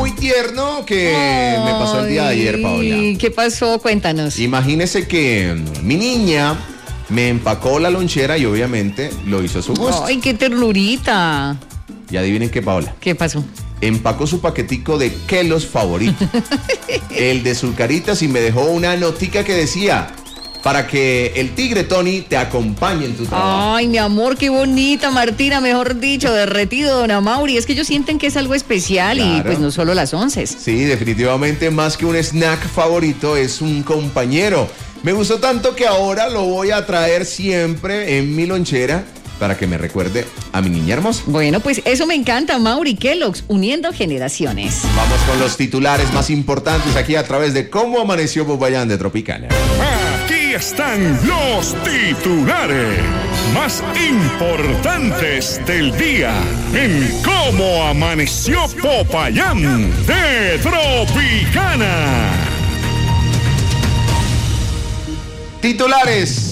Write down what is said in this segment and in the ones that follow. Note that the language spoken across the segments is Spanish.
muy tierno que me pasó el día de ayer, Paola. ¿Qué pasó? Cuéntanos. Imagínese que mi niña me empacó la lonchera y obviamente lo hizo a su gusto. Ay, qué ternurita. Y adivinen qué, Paola. ¿Qué pasó? Empacó su paquetico de Kelos favorito. El de Sulcaritas, y me dejó una notica que decía: para que el tigre Tony te acompañe en tu trabajo. Ay, mi amor, qué bonita, Martina, mejor dicho, derretido, don Amaury. Es que ellos sienten que es algo especial, claro. Y pues no solo las 11. Sí, definitivamente más que un snack favorito, es un compañero. Me gustó tanto que ahora lo voy a traer siempre en mi lonchera para que me recuerde a mi niña hermosa. Bueno, pues eso me encanta, Mauri. Kellogg's, uniendo generaciones. Vamos con los titulares más importantes aquí a través de Cómo Amaneció Popayán de Tropicana. Aquí están los titulares más importantes del día en Cómo Amaneció Popayán de Tropicana. Titulares.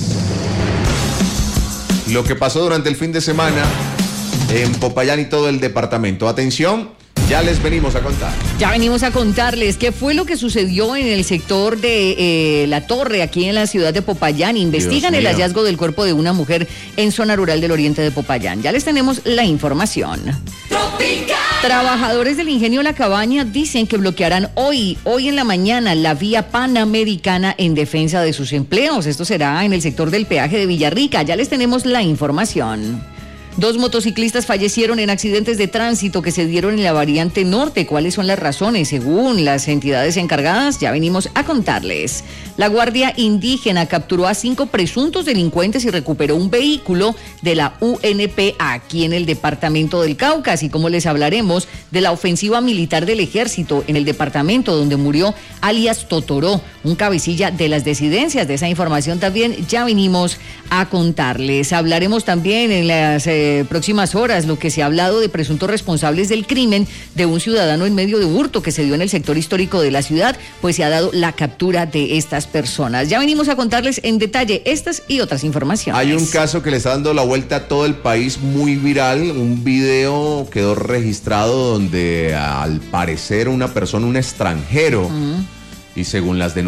Lo que pasó durante el fin de semana en Popayán y todo el departamento. Atención, ya les venimos a contar. Ya venimos a contarles qué fue lo que sucedió en el sector de La Torre, aquí en la ciudad de Popayán. Investigan el hallazgo del cuerpo de una mujer en zona rural del oriente de Popayán. Ya les tenemos la información. ¡Tropicana! Trabajadores del ingenio La Cabaña dicen que bloquearán hoy en la mañana, la vía panamericana en defensa de sus empleos. Esto será en el sector del peaje de Villarrica. Ya les tenemos la información. 2 motociclistas fallecieron en accidentes de tránsito que se dieron en la variante norte. ¿Cuáles son las razones? Según las entidades encargadas, ya venimos a contarles. La Guardia Indígena capturó a 5 presuntos delincuentes y recuperó un vehículo de la UNP aquí en el departamento del Cauca, así como les hablaremos de la ofensiva militar del ejército en el departamento donde murió alias Totoró, un cabecilla de las disidencias. De esa información también ya venimos a contarles. Hablaremos también en las próximas horas lo que se ha hablado de presuntos responsables del crimen de un ciudadano en medio de hurto que se dio en el sector histórico de la ciudad, pues se ha dado la captura de estas personas. Ya venimos a contarles en detalle estas y otras informaciones. Hay un caso que le está dando la vuelta a todo el país, muy viral. Un video quedó registrado donde al parecer una persona, un extranjero, y según las denuncias